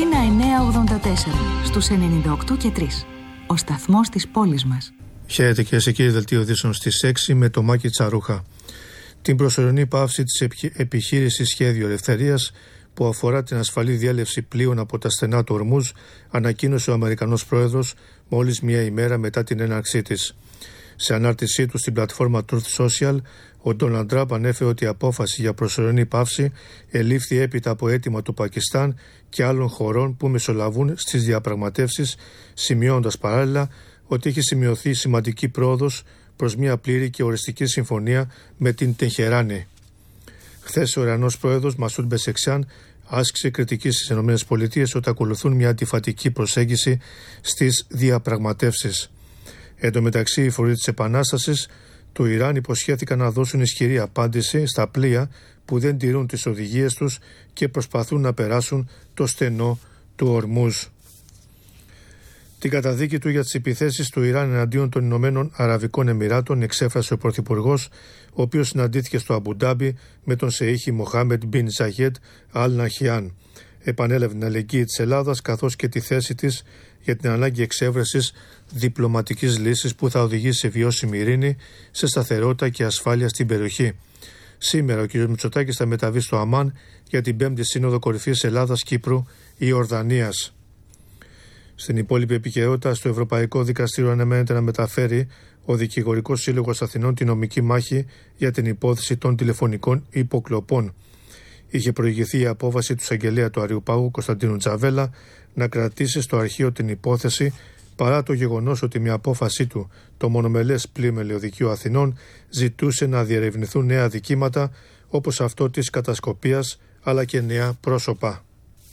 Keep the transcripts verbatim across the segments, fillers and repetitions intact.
Αθήνα εννιακόσια ογδόντα τέσσερα, στους ενενήντα οκτώ και τρία. Ο σταθμός της πόλης μας. Χαίρετε κυρίες και κύριοι, δελτίο ειδήσεων στις έξι με το Μάκη Τσαρούχα. Την προσωρινή πάυση της επιχείρησης Σχέδιο Ελευθερίας που αφορά την ασφαλή διέλευση πλοίων από τα στενά του Ορμούζ ανακοίνωσε ο Αμερικανός πρόεδρος μόλις μία ημέρα μετά την έναρξή της. Σε ανάρτησή του στην πλατφόρμα Truth Social, ο Ντόναλντ Τραμπ ανέφερε ότι η απόφαση για προσωρινή πάυση ελήφθη έπειτα από αίτημα του Πακιστάν και άλλων χωρών που μεσολαβούν στις διαπραγματεύσεις, σημειώνοντας παράλληλα ότι έχει σημειωθεί σημαντική πρόοδος προς μια πλήρη και οριστική συμφωνία με την Τεχεράνη. Χθες ο Ιρανός πρόεδρος Μασούντ Πεζεσχιάν άσκησε κριτική στις ΗΠΑ ότι ακολουθούν μια αντιφατική προσέγγιση στις διαπραγματεύσεις. Εν τω μεταξύ, οι φορείς της Επανάστασης του Ιράν υποσχέθηκαν να δώσουν ισχυρή απάντηση στα πλοία που δεν τηρούν τις οδηγίες τους και προσπαθούν να περάσουν το στενό του Ορμούζ. Την καταδίκη του για τις επιθέσεις του Ιράν εναντίον των Ηνωμένων Αραβικών Εμιράτων εξέφρασε ο Πρωθυπουργός, ο οποίος συναντήθηκε στο Αμπουντάμπι με τον Σεΐχη Μοχάμεντ Μπιν Ζαγέντ Αλ Ναχιάν. Επανέλαβε την αλληλεγγύη της Ελλάδας καθώς και τη θέση της για την ανάγκη εξέβρεσης διπλωματικής λύσης που θα οδηγήσει σε βιώσιμη ειρήνη, σε σταθερότητα και ασφάλεια στην περιοχή. Σήμερα ο κ. Μητσοτάκης θα μεταβεί στο Αμάν για την πέμπτη Σύνοδο Κορυφής Ελλάδας-Κύπρου-Ιορδανίας. Στην υπόλοιπη επικαιρότητα, στο Ευρωπαϊκό Δικαστήριο αναμένεται να μεταφέρει ο Δικηγορικός Σύλλογος Αθηνών τη νομική μάχη για την υπόθεση των τηλεφωνικών υποκλοπών. Είχε προηγηθεί η απόφαση του εισαγγελέα του Αριουπάγου Κωνσταντίνου Τζαβέλα να κρατήσει στο αρχείο την υπόθεση παρά το γεγονός ότι μια απόφαση του, το μονομελές πλοίο Μελαιοδικείο Αθηνών, ζητούσε να διερευνηθούν νέα δικήματα όπως αυτό της κατασκοπίας αλλά και νέα πρόσωπα.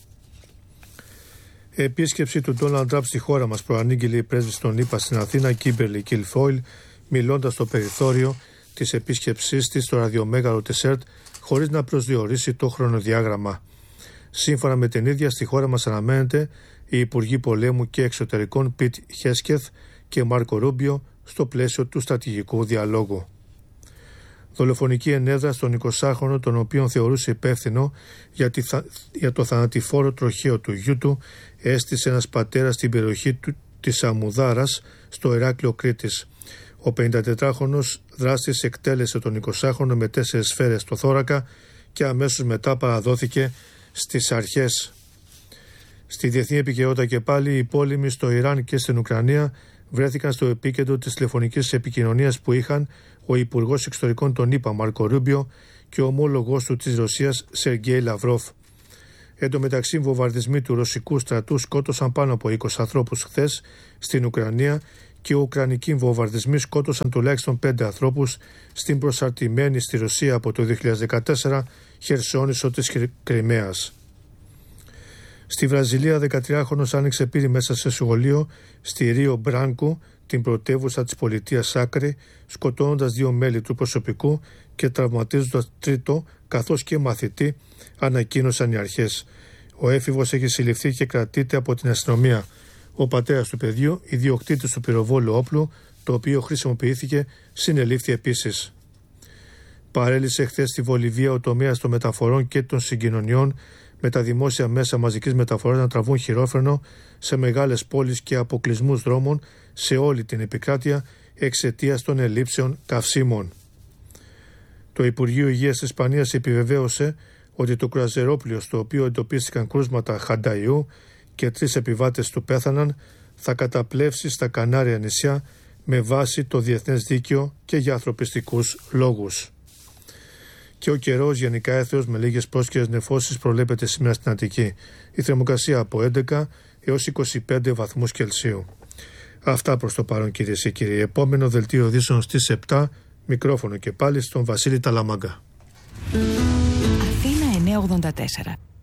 Επίσκεψη του Ντόναλντ Τραμπ στη χώρα μας προανήγγειλε η πρέσβης των ΗΠΑ στην Αθήνα, Κίμπερλι Κιλφόιλ, μιλώντας στο περιθώριο της επίσκεψής της στο ραδιομέγαρο της ΕΡΤ, χωρίς να προσδιορίσει το χρονοδιάγραμμα. Σύμφωνα με την ίδια, στη χώρα μας αναμένεται οι Υπουργοί Πολέμου και Εξωτερικών Πιτ Χέσκεθ και Μάρκο Ρούμπιο στο πλαίσιο του στρατηγικού διαλόγου. Δολοφονική ενέδρα στον εικοσάχρονο, τον οποίον θεωρούσε υπεύθυνο για, τη, για το θανατηφόρο τροχαίο του γιού του, έστησε ένας πατέρας στην περιοχή του, της Αμουδάρας στο Ηράκλειο Κρήτης. Ο πενηντατετράχρονος δράστης εκτέλεσε τον εικοσάχρονο με τέσσερις σφαίρες στο θώρακα και αμέσως μετά παραδόθηκε στις αρχές. Στη διεθνή επικαιρότητα και πάλι, οι πόλεμοι στο Ιράν και στην Ουκρανία βρέθηκαν στο επίκεντρο της τηλεφωνικής επικοινωνίας που είχαν ο Υπουργός Εξωτερικών των ΗΠΑ Μάρκο Ρούμπιο και ο ομόλογός του της Ρωσίας Σεργέη Λαυρόφ. Εν τω μεταξύ, βομβαρδισμοί του ρωσικού στρατού σκότωσαν πάνω από είκοσι ανθρώπους χθες στην Ουκρανία και οι ουκρανικοί βομβαρδισμοί σκότωσαν τουλάχιστον πέντε ανθρώπους στην προσαρτημένη στη Ρωσία από το δύο χιλιάδες δεκατέσσερα Χερσόνησο της Κριμαίας. Στη Βραζιλία, δεκατριάχρονος άνοιξε πύρη μέσα σε σχολείο στη Ρίο Μπράνκου, την πρωτεύουσα της πολιτείας Άκρη, σκοτώνοντας δύο μέλη του προσωπικού και τραυματίζοντας τρίτο καθώς και μαθητή, ανακοίνωσαν οι αρχές. Ο έφηβος έχει συλληφθεί και κρατείται από την αστυνομία. Ο πατέρας του παιδιού, ιδιοκτήτης του πυροβόλου όπλου, το οποίο χρησιμοποιήθηκε, συνελήφθη επίσης. Παρέλυσε χθες στη Βολιβία ο τομέας των μεταφορών και των συγκοινωνιών, με τα δημόσια μέσα μαζικής μεταφοράς να τραβούν χειρόφρενο σε μεγάλες πόλεις και αποκλεισμούς δρόμων σε όλη την επικράτεια εξαιτίας των ελλείψεων καυσίμων. Το Υπουργείο Υγείας της Ισπανίας επιβεβαίωσε ότι το κρουαζερόπλοιο στο οποίο εντοπίστηκαν κρούσματα χανταϊού και τρεις επιβάτες του πέθαναν θα καταπλέψει στα Κανάρια νησιά με βάση το διεθνές δίκαιο και για ανθρωπιστικούς λόγους. Και ο καιρός γενικά έθεος με λίγες πρόσκαιρες νεφώσεις προβλέπεται σήμερα στην Αττική. Η θερμοκρασία από έντεκα έως είκοσι πέντε βαθμούς Κελσίου. Αυτά προς το παρόν, κυρίες και κύριοι. Επόμενο δελτίο ειδήσεων στις επτά, μικρόφωνο και πάλι στον Βασίλη Ταλαμάγκα. Αθήνα εννιακόσια ογδόντα τέσσερα.